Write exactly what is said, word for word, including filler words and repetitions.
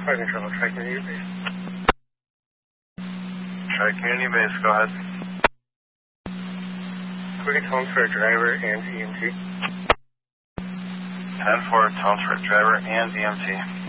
Fire control, Tri-Community Base. Tri-Community Base, go ahead. Quick tones for driver and E M T. ten four, tones for driver and E M T.